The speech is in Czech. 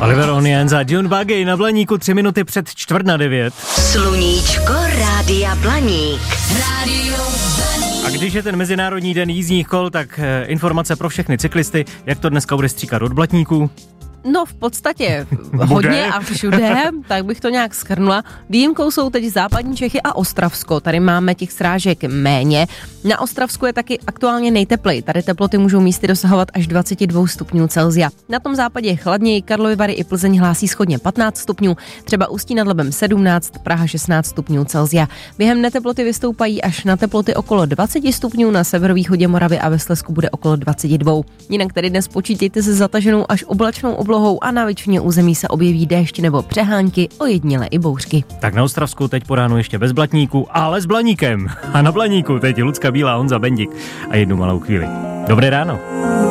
Oliver Onions a John Baggy na Blaníku 3 minuty před 8:45. Sluníčko Rádia Blaník. A když je ten Mezinárodní den jízdních kol, tak informace pro všechny cyklisty, jak to dneska bude stříkat od Blatníků. No v podstatě hodně a všude, tak bych to nějak shrnula. Výjimkou jsou teď západní Čechy a Ostravsko, tady máme těch srážek méně. Na Ostravsku je taky aktuálně nejteplej, tady teploty můžou místy dosahovat až 22 stupňů Celsia. Na tom západě je chladněji, Karlovy Vary i Plzeň hlásí shodně 15 stupňů, třeba Ústí nad Labem 17, Praha 16 stupňů Celsia. Během neteploty vystoupají až na teploty okolo 20 stupňů, na severovýchodě Moravy a ve Slezsku bude okolo 22. Jinak tedy dnes počítejte se zataženou až oblačnou oblohou a na většině území se objeví déšť nebo přehánky, ojediněle i bouřky. Tak na Ostravsku teď po ránu ještě bez Blatníku, ale s Blaníkem. A na Blaníku teď Lucka Bílá, Honza Bendik a jednu malou chvíli. Dobré ráno.